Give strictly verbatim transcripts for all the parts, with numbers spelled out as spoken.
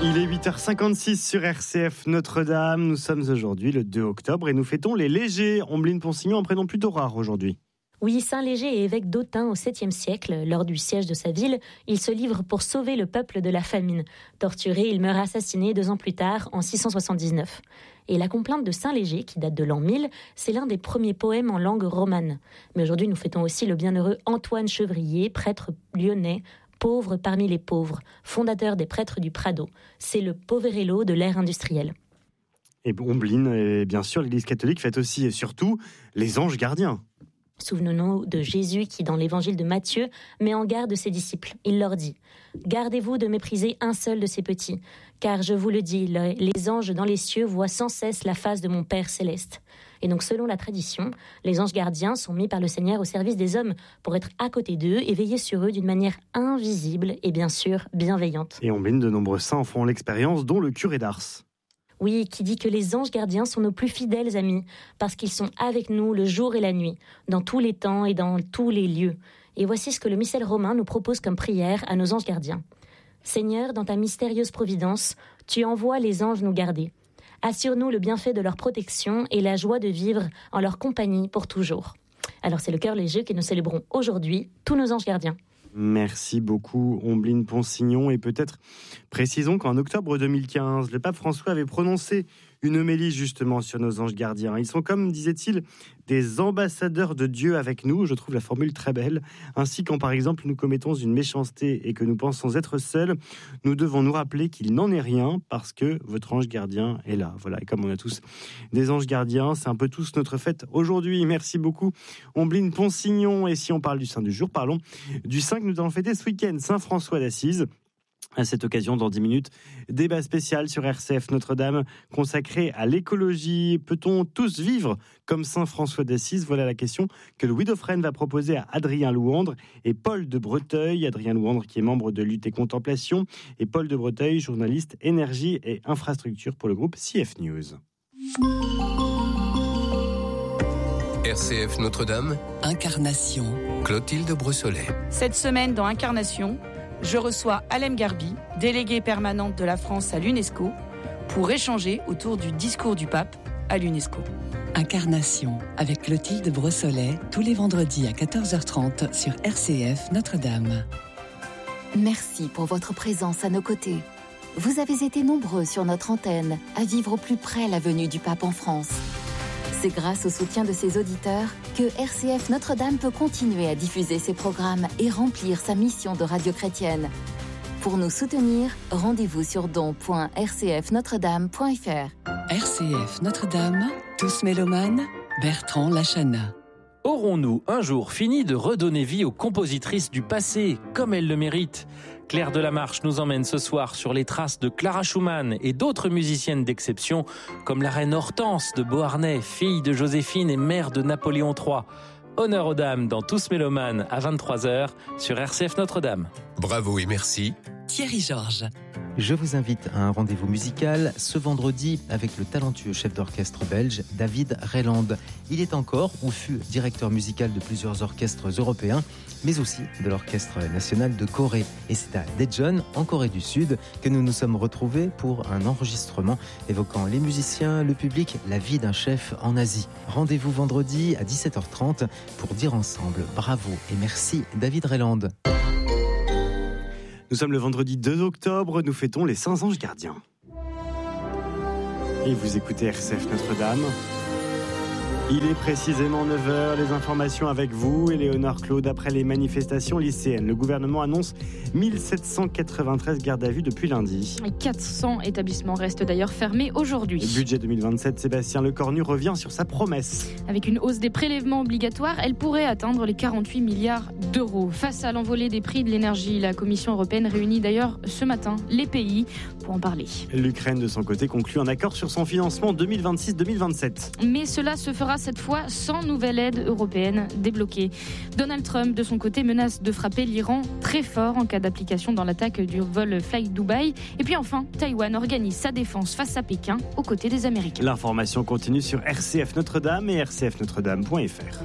Il est huit heures cinquante-six sur R C F Notre-Dame. Nous sommes aujourd'hui le deux octobre et nous fêtons les Légers. Ombline Ponsignon, un prénom plutôt rare aujourd'hui. Oui, Saint Léger est évêque d'Autun au septième siècle. Lors du siège de sa ville, il se livre pour sauver le peuple de la famine. Torturé, il meurt assassiné deux ans plus tard, en six cent soixante-dix-neuf. Et la complainte de Saint Léger, qui date de l'an mille, c'est l'un des premiers poèmes en langue romane. Mais aujourd'hui, nous fêtons aussi le bienheureux Antoine Chevrier, prêtre lyonnais, pauvre parmi les pauvres, fondateur des prêtres du Prado. C'est le Poverello de l'ère industrielle. Et Ombline, et bien sûr, l'Église catholique fête aussi et surtout les anges gardiens. Souvenons-nous de Jésus qui, dans l'évangile de Matthieu, met en garde ses disciples. Il leur dit « Gardez-vous de mépriser un seul de ces petits, car je vous le dis, les anges dans les cieux voient sans cesse la face de mon Père céleste. » Et donc, selon la tradition, les anges gardiens sont mis par le Seigneur au service des hommes pour être à côté d'eux et veiller sur eux d'une manière invisible et bien sûr bienveillante. Et Ombline, de nombreux saints en font l'expérience, dont le curé d'Ars. Oui, qui dit que les anges gardiens sont nos plus fidèles amis, parce qu'ils sont avec nous le jour et la nuit, dans tous les temps et dans tous les lieux. Et voici ce que le missel romain nous propose comme prière à nos anges gardiens. Seigneur, dans ta mystérieuse providence, tu envoies les anges nous garder. Assure-nous le bienfait de leur protection et la joie de vivre en leur compagnie pour toujours. Alors c'est le cœur léger que nous célébrons aujourd'hui, tous nos anges gardiens. Merci beaucoup Ombline Ponsignon, et peut-être précisons qu'en octobre deux mille quinze, le pape François avait prononcé une homélie justement sur nos anges gardiens. Ils sont comme, disait-il, des ambassadeurs de Dieu avec nous. Je trouve la formule très belle. Ainsi, quand par exemple nous commettons une méchanceté et que nous pensons être seuls, nous devons nous rappeler qu'il n'en est rien parce que votre ange gardien est là. Voilà, et comme on a tous des anges gardiens, c'est un peu tous notre fête aujourd'hui. Merci beaucoup Ombline Ponsignon. Et si on parle du saint du jour, parlons du saint que nous allons fêter ce week-end, Saint François d'Assise. À cette occasion, dans dix minutes, débat spécial sur R C F Notre-Dame consacré à l'écologie. Peut-on tous vivre comme Saint François d'Assise ? Voilà la question que Louis Dauphren va proposer à Adrien Louandre et Paul de Breteuil. Adrien Louandre qui est membre de Lutte et Contemplation et Paul de Breteuil, journaliste énergie et infrastructure pour le groupe C F News. R C F Notre-Dame, Incarnation. Clotilde Brossolet. Cette semaine dans Incarnation, je reçois Alem Garbi, déléguée permanente de la France à l'UNESCO, pour échanger autour du discours du pape à l'UNESCO. Incarnation avec Clotilde Brossolet, tous les vendredis à quatorze heures trente sur R C F Notre-Dame. Merci pour votre présence à nos côtés. Vous avez été nombreux sur notre antenne à vivre au plus près la venue du pape en France. C'est grâce au soutien de ses auditeurs que R C F Notre-Dame peut continuer à diffuser ses programmes et remplir sa mission de radio chrétienne. Pour nous soutenir, rendez-vous sur don point r c f notre dame point f r. R C F Notre-Dame, tous mélomanes, Bertrand Lachana. Aurons-nous un jour fini de redonner vie aux compositrices du passé, comme elles le méritent ? Claire Delamarche nous emmène ce soir sur les traces de Clara Schumann et d'autres musiciennes d'exception, comme la reine Hortense de Beauharnais, fille de Joséphine et mère de Napoléon trois. Honneur aux dames dans Tous Mélomanes à vingt-trois heures sur R C F Notre-Dame. Bravo et merci. Thierry Georges. Je vous invite à un rendez-vous musical ce vendredi avec le talentueux chef d'orchestre belge David Reiland. Il est encore ou fut directeur musical de plusieurs orchestres européens, mais aussi de l'Orchestre national de Corée. Et c'est à Daejeon, en Corée du Sud, que nous nous sommes retrouvés pour un enregistrement évoquant les musiciens, le public, la vie d'un chef en Asie. Rendez-vous vendredi à dix-sept heures trente pour dire ensemble bravo et merci David Reiland. Nous sommes le vendredi deux octobre, nous fêtons les Saints Anges Gardiens. Et vous écoutez R C F Notre-Dame. Il est précisément neuf heures, les informations avec vous, Éléonore Claude. Après les manifestations lycéennes, le gouvernement annonce mille sept cent quatre-vingt-treize gardes à vue depuis lundi. quatre cents établissements restent d'ailleurs fermés aujourd'hui. Le budget deux mille vingt-sept, Sébastien Lecornu revient sur sa promesse. Avec une hausse des prélèvements obligatoires, elle pourrait atteindre les quarante-huit milliards d'euros. Face à l'envolée des prix de l'énergie, la Commission européenne réunit d'ailleurs ce matin les pays pour en parler. L'Ukraine, de son côté, conclut un accord sur son financement deux mille vingt-six deux mille vingt-sept. Mais cela se fera cette fois sans nouvelle aide européenne débloquée. Donald Trump, de son côté, menace de frapper l'Iran très fort en cas d'application dans l'attaque du vol Fly Dubai. Et puis enfin, Taïwan organise sa défense face à Pékin aux côtés des Américains. L'information continue sur R C F Notre-Dame et r c f notre dame point f r.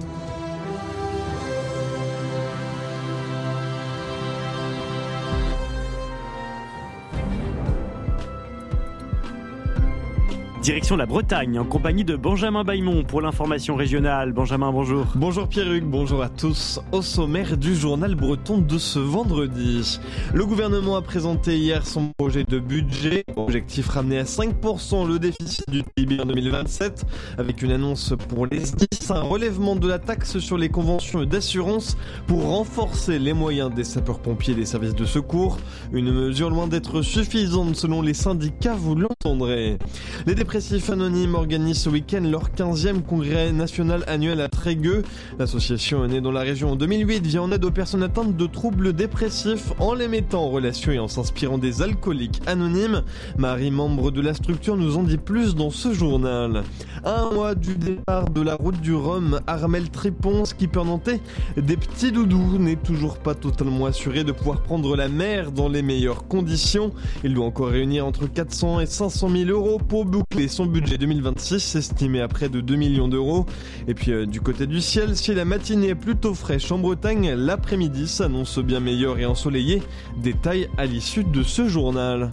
Direction la Bretagne, en compagnie de Benjamin Bailmont pour l'information régionale. Benjamin, bonjour. Bonjour Pierruc, bonjour à tous. Au sommaire du journal breton de ce vendredi. Le gouvernement a présenté hier son projet de budget. Objectif ramené à cinq pour cent le déficit du P I B en deux mille vingt-sept, avec une annonce pour les S D I S, un relèvement de la taxe sur les conventions d'assurance pour renforcer les moyens des sapeurs-pompiers et des services de secours. Une mesure loin d'être suffisante selon les syndicats, vous l'entendrez. Les dépressifs anonymes organisent ce week-end leur quinzième congrès national annuel à Trégueux. L'association née dans la région en deux mille huit vient en aide aux personnes atteintes de troubles dépressifs en les mettant en relation et en s'inspirant des alcooliques anonymes. Marie, membre de la structure, nous en dit plus dans ce journal. Un mois du départ de la route du Rhum, Armel Tripon, skipper nantais des petits doudous, n'est toujours pas totalement assuré de pouvoir prendre la mer dans les meilleures conditions. Il doit encore réunir entre quatre cents et cinq cent mille euros pour boucler son budget deux mille vingt-six, estimé à près de deux millions d'euros. Et puis euh, du côté du ciel, si la matinée est plutôt fraîche en Bretagne, l'après-midi s'annonce bien meilleur et ensoleillé. Détail à l'issue de ce journal.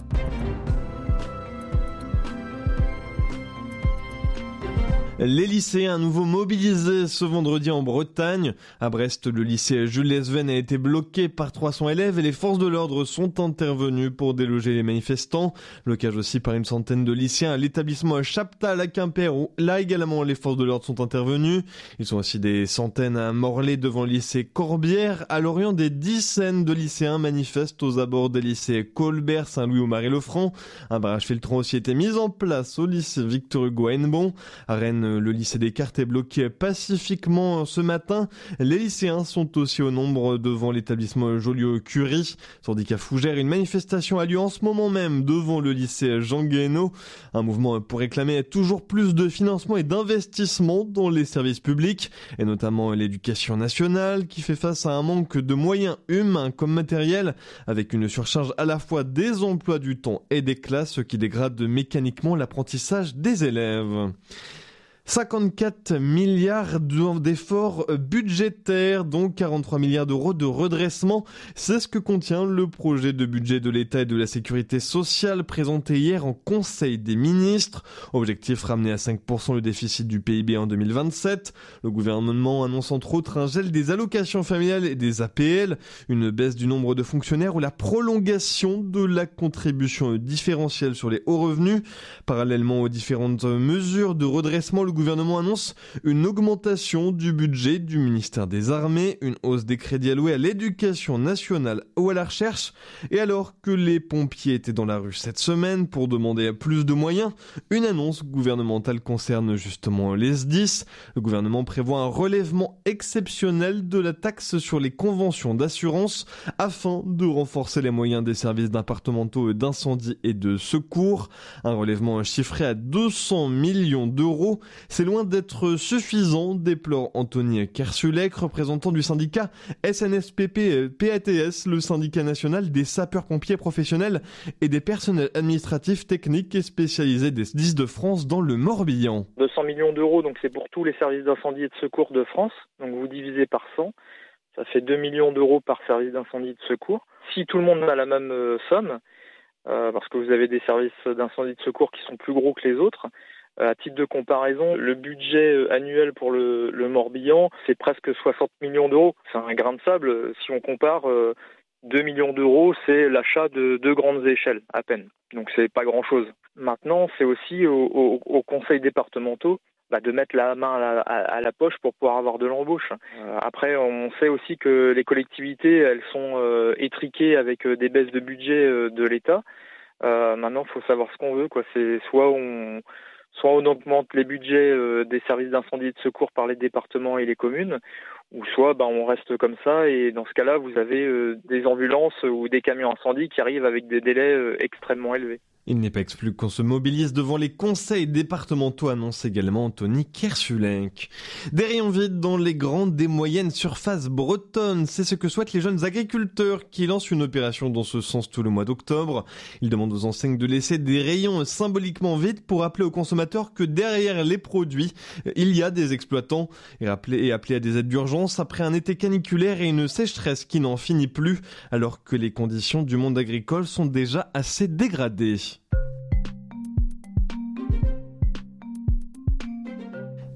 Les lycéens à nouveau mobilisés ce vendredi en Bretagne. À Brest, le lycée Jules Lesven a été bloqué par trois cents élèves et les forces de l'ordre sont intervenues pour déloger les manifestants. Blocage aussi par une centaine de lycéens à l'établissement Chaptal à Quimper où là également les forces de l'ordre sont intervenues. Ils sont aussi des centaines à Morlaix devant le lycée Corbière. À Lorient, des dizaines de lycéens manifestent aux abords des lycées Colbert, Saint-Louis ou Marie-le-Franc. Un barrage filtrant aussi été mis en place au lycée Victor Hugo à Hennebon. À Rennes, le lycée Descartes est bloqué pacifiquement ce matin. Les lycéens sont aussi au nombre devant l'établissement Joliot-Curie. Tandis qu'à Fougères, une manifestation a lieu en ce moment même devant le lycée Jean Guéhenno. Un mouvement pour réclamer toujours plus de financement et d'investissement dans les services publics, et notamment l'éducation nationale, qui fait face à un manque de moyens humains comme matériels, avec une surcharge à la fois des emplois du temps et des classes, ce qui dégrade mécaniquement l'apprentissage des élèves. cinquante-quatre milliards d'efforts budgétaires, dont quarante-trois milliards d'euros de redressement. C'est ce que contient le projet de budget de l'État et de la Sécurité sociale présenté hier en Conseil des ministres. Objectif ramené à cinq pour cent le déficit du P I B en deux mille vingt-sept. Le gouvernement annonce entre autres un gel des allocations familiales et des A P L, une baisse du nombre de fonctionnaires ou la prolongation de la contribution différentielle sur les hauts revenus. Parallèlement aux différentes mesures de redressement, le Le gouvernement annonce une augmentation du budget du ministère des Armées, une hausse des crédits alloués à l'éducation nationale ou à la recherche. Et alors que les pompiers étaient dans la rue cette semaine pour demander plus de moyens, une annonce gouvernementale concerne justement les S D I S. Le gouvernement prévoit un relèvement exceptionnel de la taxe sur les conventions d'assurance afin de renforcer les moyens des services départementaux d'incendie et de secours. Un relèvement chiffré à deux cents millions d'euros. C'est loin d'être suffisant, déplore Anthony Kersulek, représentant du syndicat S N S P P P A T S, le syndicat national des sapeurs-pompiers professionnels et des personnels administratifs, techniques et spécialisés des S D I S de France dans le Morbihan. deux cents millions d'euros, donc c'est pour tous les services d'incendie et de secours de France. Donc vous divisez par cent, ça fait deux millions d'euros par service d'incendie et de secours. Si tout le monde a la même euh, somme, euh, parce que vous avez des services d'incendie et de secours qui sont plus gros que les autres, à titre de comparaison, le budget annuel pour le, le Morbihan, c'est presque soixante millions d'euros. C'est un grain de sable. Si on compare, deux millions d'euros, c'est l'achat de deux grandes échelles, à peine. Donc c'est pas grand-chose. Maintenant, c'est aussi aux au, au conseils départementaux bah, de mettre la main à la, à la poche pour pouvoir avoir de l'embauche. Euh, après, on sait aussi que les collectivités, elles sont euh, étriquées avec des baisses de budget euh, de l'État. Euh, maintenant, il faut savoir ce qu'on veut, quoi. C'est soit on... Soit on augmente les budgets euh, des services d'incendie et de secours par les départements et les communes, ou soit bah, on reste comme ça et dans ce cas-là, vous avez euh, des ambulances ou des camions incendie qui arrivent avec des délais euh, extrêmement élevés. Il n'est pas exclu qu'on se mobilise devant les conseils départementaux, annonce également Anthony Kersulek. Des rayons vides dans les grandes et moyennes surfaces bretonnes, c'est ce que souhaitent les jeunes agriculteurs qui lancent une opération dans ce sens tout le mois d'octobre. Ils demandent aux enseignes de laisser des rayons symboliquement vides pour rappeler aux consommateurs que derrière les produits, il y a des exploitants et appeler, et appeler à des aides d'urgence après un été caniculaire et une sécheresse qui n'en finit plus, alors que les conditions du monde agricole sont déjà assez dégradées.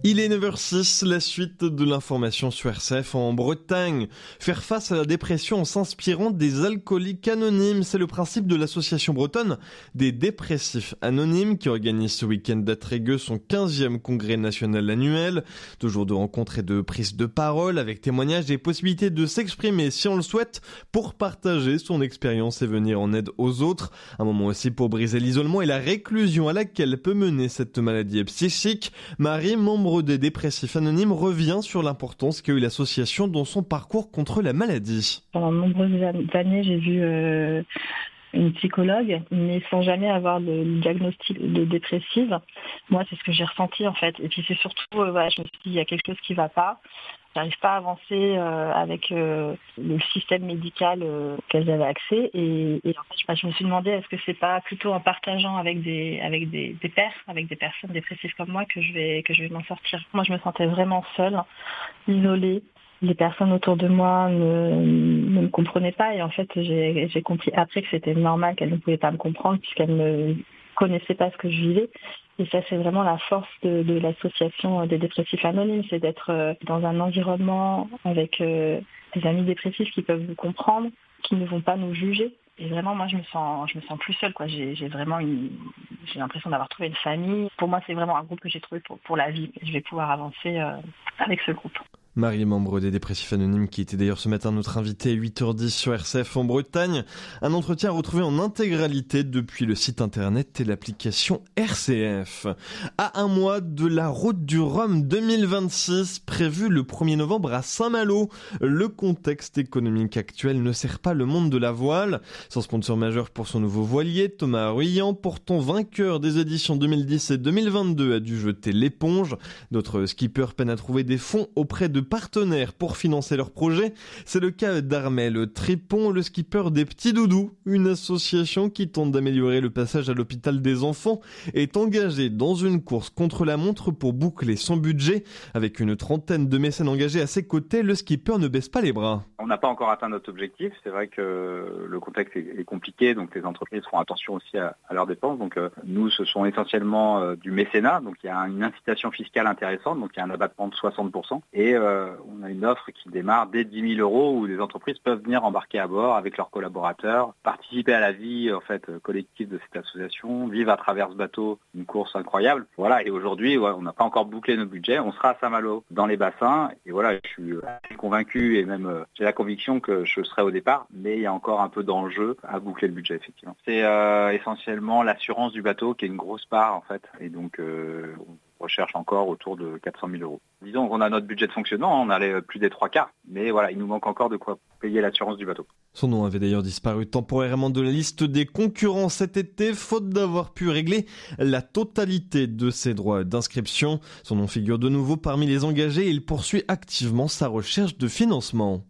Il est neuf heures six, la suite de l'information sur R C F en Bretagne. Faire face à la dépression en s'inspirant des alcooliques anonymes, c'est le principe de l'association bretonne des dépressifs anonymes qui organise ce week-end à Trégueux son quinzième congrès national annuel. Deux jours de rencontres et de prise de parole avec témoignages et possibilités de s'exprimer si on le souhaite pour partager son expérience et venir en aide aux autres. Un moment aussi pour briser l'isolement et la réclusion à laquelle peut mener cette maladie psychique. Marie, membre des dépressifs anonymes, revient sur l'importance qu'a eu l'association dans son parcours contre la maladie. Pendant de nombreuses années, j'ai vu euh, une psychologue, mais sans jamais avoir le diagnostic de dépressive. Moi, c'est ce que j'ai ressenti en fait. Et puis c'est surtout, euh, voilà, je me suis dit, il y a quelque chose qui ne va pas. J'arrive pas à avancer euh, avec euh, le système médical euh, auquel j'avais accès. Et, et en fait, bah, je me suis demandé, est-ce que c'est pas plutôt en partageant avec des avec des, des pairs, avec des personnes dépressives comme moi, que je vais que je vais m'en sortir. Moi, je me sentais vraiment seule, isolée. Les personnes autour de moi ne, ne me comprenaient pas. Et en fait, j'ai, j'ai compris après que c'était normal qu'elles ne pouvaient pas me comprendre puisqu'elles ne connaissaient pas ce que je vivais. Et ça, c'est vraiment la force de, de l'association des dépressifs anonymes, c'est d'être dans un environnement avec euh, des amis dépressifs qui peuvent vous comprendre, qui ne vont pas nous juger. Et vraiment, moi, je me sens, je me sens plus seule, quoi. J'ai, j'ai vraiment une, j'ai l'impression d'avoir trouvé une famille. Pour moi, c'est vraiment un groupe que j'ai trouvé pour, pour la vie. Je vais pouvoir avancer euh, avec ce groupe. Marie, membre des dépressifs anonymes, qui était d'ailleurs ce matin notre invitée à huit heures dix sur R C F en Bretagne. Un entretien retrouvé en intégralité depuis le site internet et l'application R C F. À un mois de la Route du Rhum deux mille vingt-six, prévue le premier novembre à Saint-Malo, le contexte économique actuel ne sert pas le monde de la voile. Son sponsor majeur pour son nouveau voilier, Thomas Ruyant, pourtant vainqueur des éditions deux mille dix et deux mille vingt-deux, a dû jeter l'éponge. D'autres skippers peinent à trouver des fonds auprès de partenaires pour financer leur projet. C'est le cas d'Armel Tripon, le skipper des Petits Doudous, une association qui tente d'améliorer le passage à l'hôpital des enfants, est engagée dans une course contre la montre pour boucler son budget. Avec une trentaine de mécènes engagés à ses côtés, le skipper ne baisse pas les bras. On n'a pas encore atteint notre objectif. C'est vrai que le contexte est compliqué, donc les entreprises font attention aussi à, à leurs dépenses. Donc euh, nous, ce sont essentiellement euh, du mécénat, donc il y a une incitation fiscale intéressante, donc il y a un abattement de soixante pour cent. Et euh, on a une offre qui démarre dès dix mille euros où des entreprises peuvent venir embarquer à bord avec leurs collaborateurs, participer à la vie en fait collective de cette association, vivre à travers ce bateau une course incroyable. Voilà, et aujourd'hui, ouais, on n'a pas encore bouclé nos budgets. On sera à Saint-Malo dans les bassins et voilà, je suis convaincu et même euh, j'ai la conviction que je serai au départ, mais il y a encore un peu d'enjeu à boucler le budget effectivement. C'est euh, essentiellement l'assurance du bateau qui est une grosse part en fait, et donc euh, on recherche encore autour de quatre cent mille euros. Disons qu'on a notre budget de fonctionnement, on a les, plus des trois quarts, mais voilà, il nous manque encore de quoi payer l'assurance du bateau. Son nom avait d'ailleurs disparu temporairement de la liste des concurrents cet été, faute d'avoir pu régler la totalité de ses droits d'inscription. Son nom figure de nouveau parmi les engagés et il poursuit activement sa recherche de financement.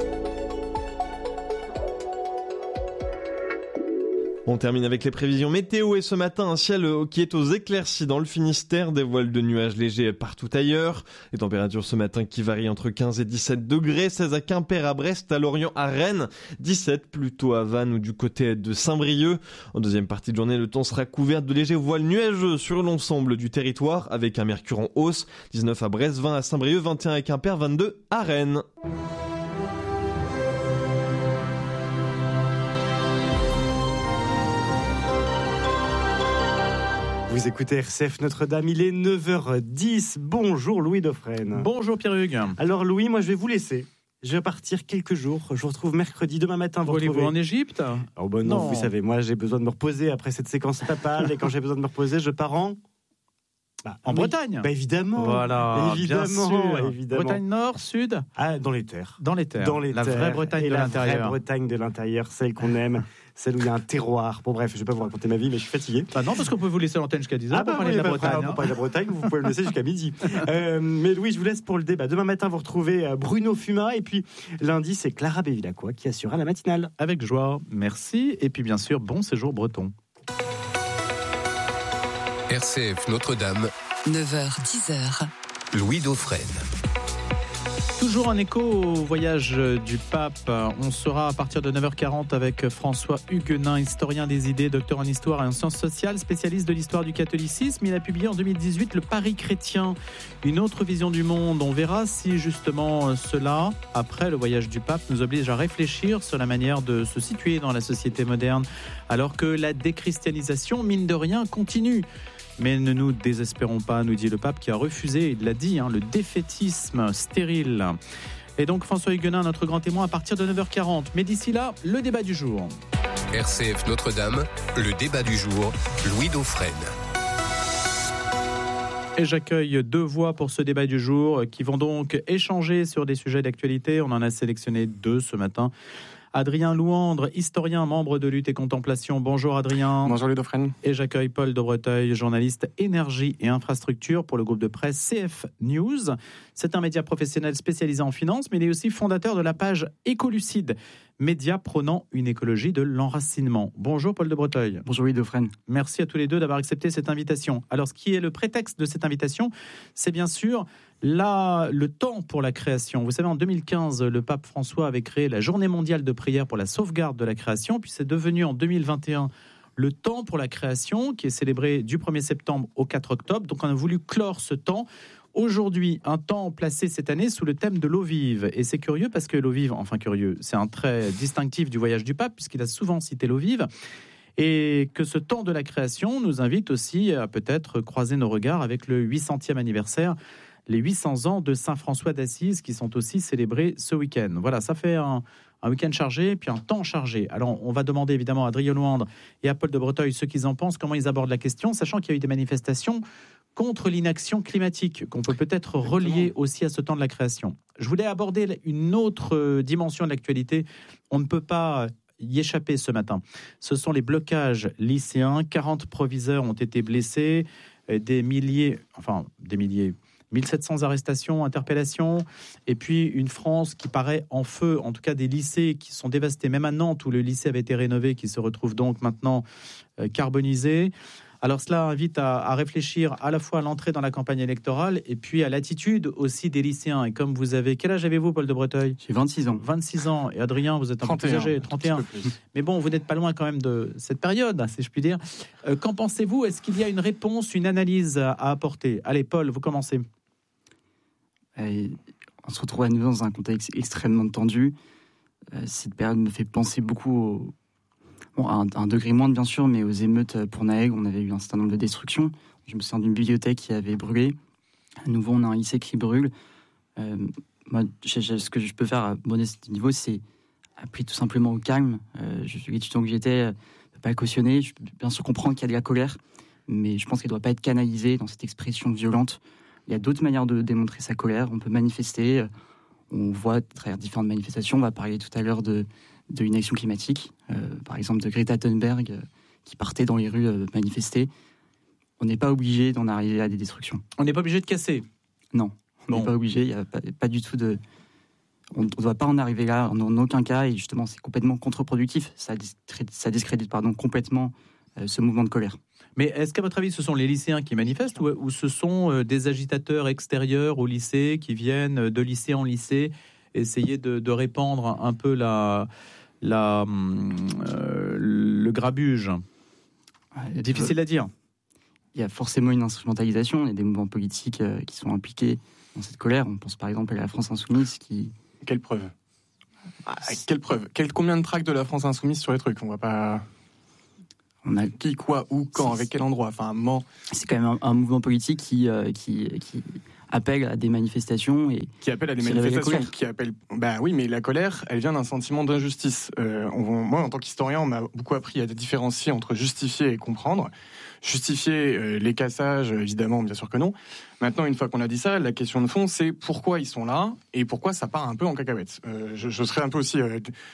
On termine avec les prévisions météo et ce matin, un ciel qui est aux éclaircies dans le Finistère, des voiles de nuages légers partout ailleurs. Les températures ce matin qui varient entre quinze et dix-sept degrés, seize à Quimper, à Brest, à Lorient, à Rennes, dix-sept plutôt à Vannes ou du côté de Saint-Brieuc. En deuxième partie de journée, le temps sera couvert de légers voiles nuageux sur l'ensemble du territoire avec un mercure en hausse, dix-neuf à Brest, vingt à Saint-Brieuc, vingt et un à Quimper, vingt-deux à Rennes. Vous écoutez R C F Notre-Dame, il est neuf heures dix. Bonjour Louis Dauphren. Bonjour Pierre-Hugues. Alors Louis, moi je vais vous laisser. Je vais partir quelques jours. Je vous retrouve mercredi, demain matin. Vous Voulez-vous en Égypte ? Oh ben non, non, vous savez, moi j'ai besoin de me reposer après cette séquence papale. Et quand j'ai besoin de me reposer, je pars en... Bah, en oui. Bretagne. Bah évidemment. Voilà, évidemment, bien sûr. Évidemment. Bretagne Nord, Sud ? Ah, dans les terres. Dans les terres. Dans les la terres. vraie Bretagne et de la l'intérieur. La vraie Bretagne de l'intérieur, celle qu'on aime, celle où il y a un terroir. Bon bref, je ne vais pas vous raconter ma vie, mais je suis fatigué. Bah non, parce qu'on peut vous laisser l'antenne jusqu'à dix heures ah bah pour parler oui, de la bah, Bretagne. Pour hein. parler de la Bretagne, vous pouvez le laisser jusqu'à midi. Euh, mais Louis, je vous laisse pour le débat. Demain matin, vous retrouvez Bruno Fuma. Et puis lundi, c'est Clara Bevilacqua qui assurera la matinale. Avec joie, merci. Et puis bien sûr, bon séjour breton. R C F Notre-Dame. neuf heures dix. Louis Dauphren. Toujours en écho au voyage du pape, on sera à partir de neuf heures quarante avec François Huguenin, historien des idées, docteur en histoire et en sciences sociales, spécialiste de l'histoire du catholicisme. Il a publié en deux mille dix-huit Le Paris chrétien, une autre vision du monde. On verra si justement cela, après le voyage du pape, nous oblige à réfléchir sur la manière de se situer dans la société moderne, alors que la déchristianisation, mine de rien, continue. Mais ne nous désespérons pas, nous dit le pape qui a refusé, il l'a dit, hein, le défaitisme stérile. Et donc François Huguenin, notre grand témoin, à partir de neuf heures quarante. Mais d'ici là, le débat du jour. R C F Notre-Dame, le débat du jour, Louis Dauphren. Et j'accueille deux voix pour ce débat du jour qui vont donc échanger sur des sujets d'actualité. On en a sélectionné deux ce matin. Adrien Louandre, historien, membre de Lutte et Contemplation. Bonjour Adrien. Bonjour Louis Dauphren. Et j'accueille Paul de Breteuil, journaliste énergie et infrastructure pour le groupe de presse C F News. C'est un média professionnel spécialisé en finance, mais il est aussi fondateur de la page Écolucide, média prônant une écologie de l'enracinement. Bonjour Paul de Breteuil. Bonjour Louis Dauphren. Merci à tous les deux d'avoir accepté cette invitation. Alors ce qui est le prétexte de cette invitation, c'est bien sûr là, le temps pour la création. Vous savez, en deux mille quinze, le pape François avait créé la Journée mondiale de prière pour la sauvegarde de la création, puis c'est devenu en deux mille vingt et un le temps pour la création, qui est célébré du premier septembre au quatre octobre. Donc on a voulu clore ce temps. Aujourd'hui, un temps placé cette année sous le thème de l'eau vive. Et c'est curieux parce que l'eau vive, enfin curieux, c'est un trait distinctif du voyage du pape, puisqu'il a souvent cité l'eau vive. Et que ce temps de la création nous invite aussi à peut-être croiser nos regards avec le huit centième anniversaire, les huit cents ans de Saint François d'Assise qui sont aussi célébrés ce week-end. Voilà, ça fait un, un week-end chargé, puis un temps chargé. Alors, on va demander évidemment à Adrien Louandre et à Paul de Breteuil ce qu'ils en pensent, comment ils abordent la question, sachant qu'il y a eu des manifestations contre l'inaction climatique, qu'on peut peut-être relier aussi à ce temps de la création. Je voulais aborder une autre dimension de l'actualité. On ne peut pas y échapper ce matin. Ce sont les blocages lycéens. quarante proviseurs ont été blessés, des milliers, enfin des milliers, mille sept cents arrestations, interpellations, et puis une France qui paraît en feu, en tout cas des lycées qui sont dévastés, même à Nantes où le lycée avait été rénové, qui se retrouve donc maintenant euh, carbonisé. Alors cela invite à, à réfléchir à la fois à l'entrée dans la campagne électorale et puis à l'attitude aussi des lycéens. Et comme vous avez... Quel âge avez-vous, Paul de Breteuil ? J'ai vingt-six ans. vingt-six ans. Et Adrien, vous êtes un trente et un, peu plus âgé, trente et un. Mais bon, vous n'êtes pas loin quand même de cette période, si je puis dire. Euh, qu'en pensez-vous ? Est-ce qu'il y a une réponse, une analyse à, à apporter ? Allez, Paul, vous commencez. Et on se retrouve à nouveau dans un contexte extrêmement tendu. Euh, cette période me fait penser beaucoup au... Bon, à un, à un degré moindre, bien sûr, mais aux émeutes pour Naël, on avait eu un certain nombre de destructions. Je me souviens d'une bibliothèque qui avait brûlé. À nouveau, on a un lycée qui brûle. Euh, moi, j'ai, j'ai, ce que je peux faire à modeste niveau, c'est appeler tout simplement au calme. Euh, je suis l'étudiant que j'étais, ne peux pas le cautionner. Je peux bien sûr comprendre qu'il y a de la colère, mais je pense qu'elle ne doit pas être canalisée dans cette expression violente. Il y a d'autres manières de démontrer sa colère. On peut manifester. On voit à travers différentes manifestations. On va parler tout à l'heure de, de l'inaction climatique. Euh, par exemple, de Greta Thunberg, euh, qui partait dans les rues euh, manifester. On n'est pas obligé d'en arriver à des destructions. On n'est pas obligé de casser ? Non, on n'est bon. pas obligé. Il n'y a pas, pas du tout de... On ne doit pas en arriver là, en, en aucun cas. Et justement, c'est complètement contre-productif. Ça, ça discrédite pardon, complètement euh, ce mouvement de colère. Mais est-ce qu'à votre avis, ce sont les lycéens qui manifestent ou, ou ce sont des agitateurs extérieurs au lycée qui viennent de lycée en lycée essayer de, de répandre un peu la, la, euh, le grabuge ? C'est difficile à dire. Il y a forcément une instrumentalisation. Il y a des mouvements politiques euh, qui sont impliqués dans cette colère. On pense par exemple à la France Insoumise qui... Quelle preuve ? ah, Quelle preuve ? Quel, Combien de tracts de la France Insoumise sur les trucs ? On va pas... On a qui, quoi, où, quand, avec quel endroit. Enfin, ment. C'est quand même un, un mouvement politique qui, euh, qui, qui appelle à des manifestations et qui appelle à des manifestations, qui appelle. Bah oui, mais la colère, elle vient d'un sentiment d'injustice. Euh, on, moi, en tant qu'historien, on m'a beaucoup appris à différencier entre justifier et comprendre. Justifier euh, les cassages, évidemment, bien sûr que non. Maintenant, une fois qu'on a dit ça, la question de fond, c'est pourquoi ils sont là et pourquoi ça part un peu en cacahuète. Euh, je, je serais un peu aussi. Euh,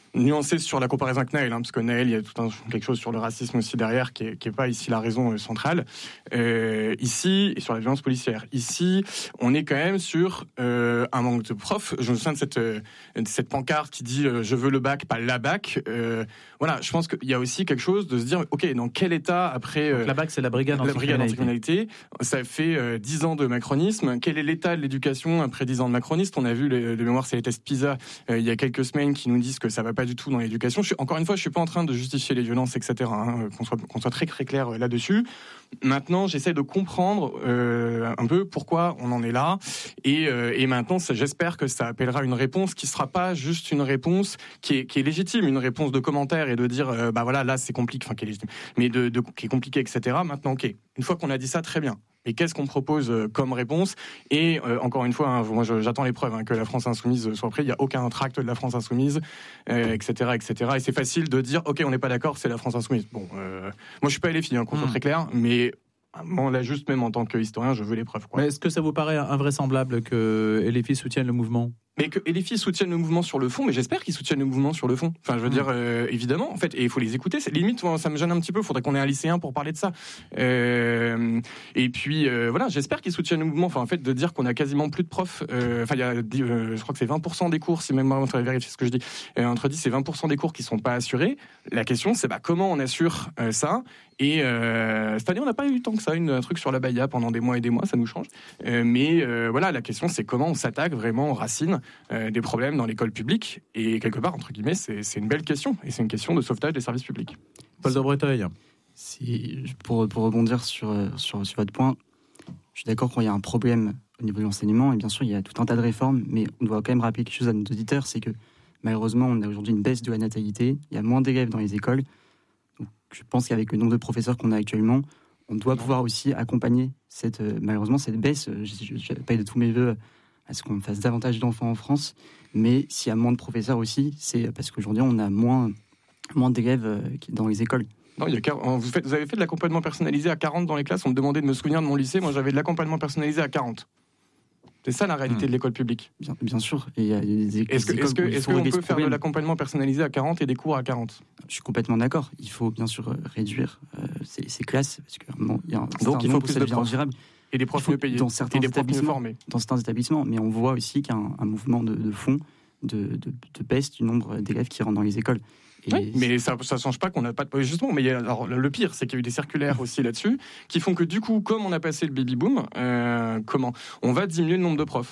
nuancer sur la comparaison avec Naël, hein, parce que Naël, il y a tout un, quelque chose sur le racisme aussi derrière qui n'est qui est pas ici la raison euh, centrale. Euh, ici, et sur la violence policière. Ici, on est quand même sur euh, un manque de profs. Je me souviens de cette, euh, de cette pancarte qui dit euh, « je veux le bac, pas la bac euh, ». Voilà, je pense qu'il y a aussi quelque chose de se dire « ok, dans quel état après… Euh, » La bac, c'est la brigade anticriminalité. Ça fait euh, dix ans de macronisme. Quel est l'état de l'éducation après dix ans de macronisme ? On a vu, les, de mémoire, c'est les tests PISA euh, il y a quelques semaines qui nous disent que ça va pas du tout dans l'éducation. Je suis, encore une fois, je suis pas en train de justifier les violences, et cetera. Hein, qu'on soit, qu'on soit très très clair là-dessus. Maintenant, j'essaie de comprendre euh, un peu pourquoi on en est là. Et, euh, et maintenant, ça, j'espère que ça appellera une réponse qui sera pas juste une réponse qui est, qui est légitime, une réponse de commentaire et de dire, euh, bah voilà, là c'est compliqué, enfin qui est légitime, mais de, de, qui est compliqué, et cetera. Maintenant, ok. Une fois qu'on a dit ça, très bien. Et qu'est-ce qu'on propose comme réponse ? Et euh, encore une fois, hein, moi je, j'attends les preuves hein, que la France Insoumise soit prête. Il n'y a aucun tract de la France Insoumise, euh, et cetera, et cetera. Et c'est facile de dire, ok, on n'est pas d'accord, c'est la France Insoumise. Bon, euh, moi je suis pas L F I, hein, qu'on soit mmh. très clair, mais bon, là juste même en tant qu'historien, je veux les preuves. Quoi. Mais est-ce que ça vous paraît invraisemblable que L F I soutienne le mouvement ? Mais que L F I soutienne le mouvement sur le fond, mais j'espère qu'ils soutiennent le mouvement sur le fond. Enfin, je veux mmh. dire, euh, évidemment, en fait, et il faut les écouter. C'est limite, ça me gêne un petit peu. Il faudrait qu'on ait un lycéen pour parler de ça. Euh, et puis, euh, voilà, j'espère qu'ils soutiennent le mouvement. Enfin, en fait, de dire qu'on a quasiment plus de profs. Euh, enfin, il y a, euh, je crois que c'est vingt pour cent des cours, si même on va vérifier ce que je dis. Euh, entre dix et vingt pour cent des cours qui sont pas assurés. La question, c'est bah comment on assure euh, ça. Et euh, cette année, on n'a pas eu tant que ça, une, un truc sur la Baïa pendant des mois et des mois, ça nous change. Euh, mais euh, voilà, la question, c'est comment on s'attaque vraiment aux racines euh, des problèmes dans l'école publique. Et quelque part, entre guillemets, c'est, c'est une belle question. Et c'est une question de sauvetage des services publics. Paul de Breteuil. Si, pour, pour rebondir sur, sur, sur votre point, je suis d'accord qu'il y a un problème au niveau de l'enseignement. Et bien sûr, il y a tout un tas de réformes. Mais on doit quand même rappeler quelque chose à nos auditeurs, c'est que malheureusement, on a aujourd'hui une baisse de la natalité. Il y a moins d'élèves dans les écoles. Je pense qu'avec le nombre de professeurs qu'on a actuellement, on doit pouvoir aussi accompagner cette, euh, malheureusement cette baisse. Je paye de tous mes voeux à ce qu'on fasse davantage d'enfants en France, mais s'il y a moins de professeurs aussi, c'est parce qu'aujourd'hui on a moins, moins d'élèves euh, dans les écoles. Non, il y a, vous, faites, vous avez fait de l'accompagnement personnalisé à quarante dans les classes. On me demandait de me souvenir de mon lycée. Moi, j'avais de l'accompagnement personnalisé à quarante. C'est ça la réalité mmh. de l'école publique. Bien, bien sûr. Et y a des, est-ce que, est-ce que, est-ce qu'on peut faire de l'accompagnement personnalisé à quarante et des cours à quarante ? Je suis complètement d'accord. Il faut bien sûr réduire euh, ces, ces classes parce que bon, y a un, donc il faut plus de profs et des profs mieux payés dans certains et des profs mieux formés. Dans certains établissements, mais on voit aussi qu'il y a un, un mouvement de, de fond de, de, de baisse du nombre d'élèves qui rentrent dans les écoles. Et oui, mais ça ne change pas qu'on n'a pas de... Justement, mais il y a, alors, le pire, c'est qu'il y a eu des circulaires aussi là-dessus qui font que du coup, comme on a passé le baby-boom, euh, comment on va diminuer le nombre de profs.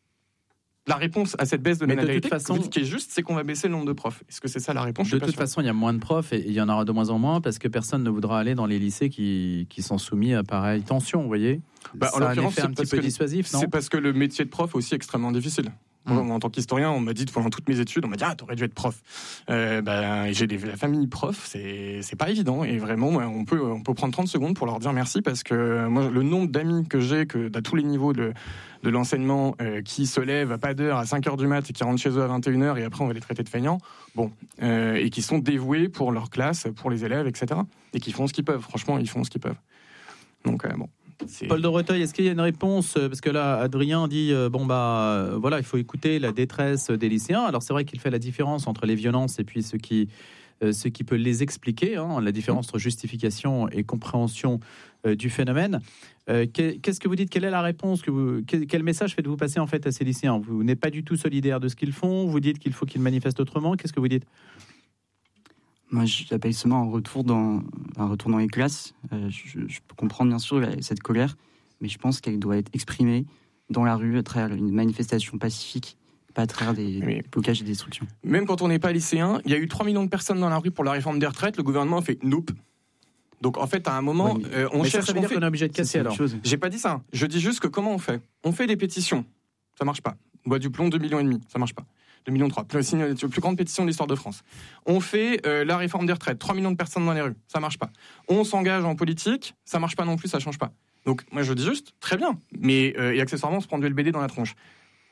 La réponse à cette baisse de la natalité, façon... ce qui est juste, c'est qu'on va baisser le nombre de profs. Est-ce que c'est ça la réponse ? De toute sûr. façon, il y a moins de profs et il y en aura de moins en moins parce que personne ne voudra aller dans les lycées qui, qui sont soumis à pareille tension, vous voyez ? Bah, ça a un effet un petit peu dissuasif, non ? C'est parce que le métier de prof est aussi extrêmement difficile. Mmh. En tant qu'historien, on m'a dit pendant toutes mes études, on m'a dit ah t'aurais dû être prof. Euh, ben j'ai des, la famille prof, c'est c'est pas évident et vraiment on peut on peut prendre trente secondes pour leur dire merci parce que moi le nombre d'amis que j'ai que à tous les niveaux de de l'enseignement euh, qui se lèvent à pas d'heure à cinq heures du mat et qui rentrent chez eux à vingt et une heures et après on va les traiter de feignants, bon euh, et qui sont dévoués pour leur classe, pour les élèves, et cetera. Et qui font ce qu'ils peuvent. Franchement, ils font ce qu'ils peuvent. Donc euh, bon. C'est... Paul de Breteuil, est-ce qu'il y a une réponse ? Parce que là, Adrien dit euh, bon bah euh, voilà, il faut écouter la détresse des lycéens. Alors c'est vrai qu'il fait la différence entre les violences et puis ce qui euh, ce qui peut les expliquer, hein, la différence entre justification et compréhension euh, du phénomène. Euh, qu'est-ce que vous dites ? Quelle est la réponse que vous, quel, quel message faites-vous passer en fait à ces lycéens ? Vous n'êtes pas du tout solidaire de ce qu'ils font. Vous dites qu'il faut qu'ils manifestent autrement. Qu'est-ce que vous dites ? Moi, j'appelle seulement un retour dans, un retour dans les classes. Euh, je, je peux comprendre, bien sûr, la, cette colère, mais je pense qu'elle doit être exprimée dans la rue, à travers une manifestation pacifique, pas à travers des, des blocages et des destructions. Même quand on n'est pas lycéen, il y a eu trois millions de personnes dans la rue pour la réforme des retraites. Le gouvernement a fait « nope ». Donc, en fait, à un moment, ouais, mais, euh, on mais cherche... Ça, ça veut dire fait... qu'on est obligé de casser, alors. J'ai pas dit ça. Je dis juste que comment on fait ? On fait des pétitions. Ça marche pas. Bois du plomb, deux millions et demi. Ça marche pas. deux millions trois, plus, plus grande pétition de l'histoire de France. On fait euh, la réforme des retraites, trois millions de personnes dans les rues, ça marche pas. On s'engage en politique, ça marche pas non plus, ça change pas. Donc moi je dis juste, très bien, mais euh, et accessoirement on se prend du L B D dans la tronche.